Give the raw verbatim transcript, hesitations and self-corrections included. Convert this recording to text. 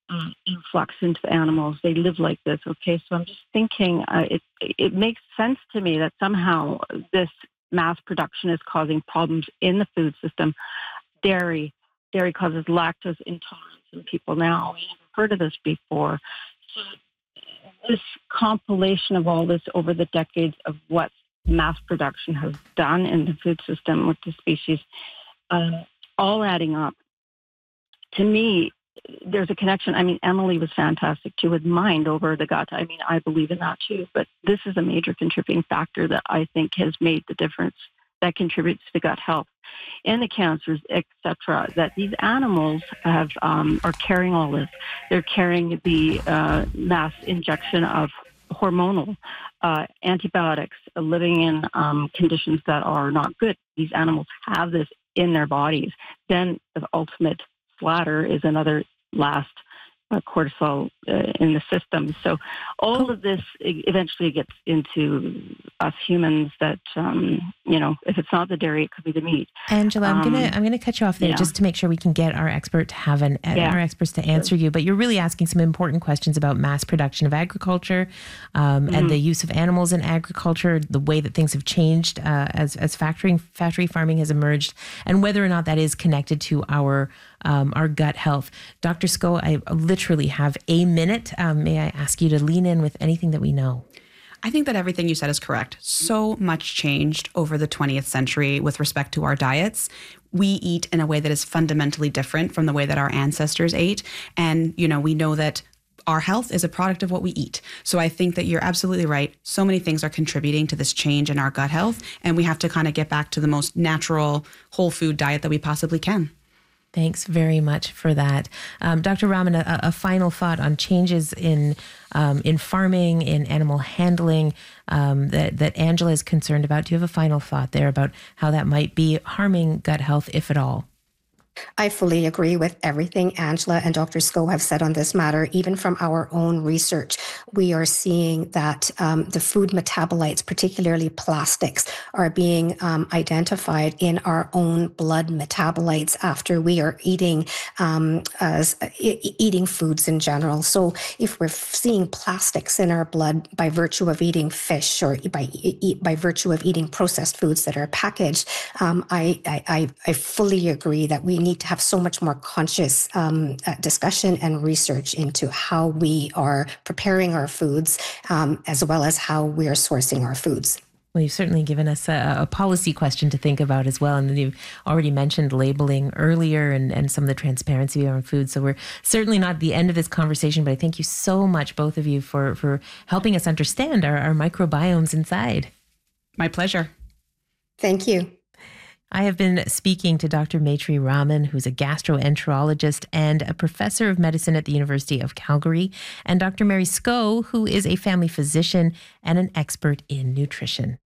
uh, influx into animals. They live like this. Okay, so I'm just thinking uh, it it makes sense to me that somehow this mass production is causing problems in the food system. Dairy, dairy causes lactose intolerance in people now. We haven't heard of this before. So this compilation of all this over the decades of what mass production has done in the food system with the species, uh, all adding up. To me, there's a connection. I mean, Emily was fantastic too with mind over the gut. I mean, I believe in that too. But this is a major contributing factor that I think has made the difference, that contributes to gut health and the cancers, et cetera. That these animals have um, are carrying all this. They're carrying the uh, mass injection of hormonal uh, antibiotics, uh, living in um, conditions that are not good. These animals have this in their bodies. Then the ultimate splatter is another last uh, cortisol uh, in the system. So all of this eventually gets into us humans that, um, you know, if it's not the dairy, it could be the meat. Angela, I'm um, gonna I'm gonna cut you off there yeah. just to make sure we can get our expert to have an Yeah. our experts to answer you. But you're really asking some important questions about mass production of agriculture um, Mm-hmm. and the use of animals in agriculture, the way that things have changed uh, as as factory factory farming has emerged, and whether or not that is connected to our um, our gut health. Doctor Sco, I literally have a minute. Um, may I ask you to lean in with anything that we know? I think that everything you said is correct. So much changed over the twentieth century with respect to our diets. We eat in a way that is fundamentally different from the way that our ancestors ate. And, you know, we know that our health is a product of what we eat. So I think that you're absolutely right. So many things are contributing to this change in our gut health. And we have to kind of get back to the most natural, whole food diet that we possibly can. Thanks very much for that. Um, Doctor Raman, a, a final thought on changes in um, in farming, in animal handling um, that, that Angela is concerned about. Do you have a final thought there about how that might be harming gut health, if at all? I fully agree with everything Angela and Doctor Sco have said on this matter. Even from our own research, we are seeing that um, the food metabolites, particularly plastics, are being um, identified in our own blood metabolites after we are eating um, as, e- eating foods in general. So if we're seeing plastics in our blood by virtue of eating fish or by e- by virtue of eating processed foods that are packaged, um, I, I I fully agree that we need need to have so much more conscious um, uh, discussion and research into how we are preparing our foods, um, as well as how we are sourcing our foods. Well, you've certainly given us a, a policy question to think about as well. And then you've already mentioned labeling earlier and, and some of the transparency around food. So we're certainly not at the end of this conversation, but I thank you so much, both of you, for, for helping us understand our, our microbiomes inside. My pleasure. Thank you. I have been speaking to Doctor Maitri Raman, who's a gastroenterologist and a professor of medicine at the University of Calgary, and Doctor Mary Sco, who is a family physician and an expert in nutrition.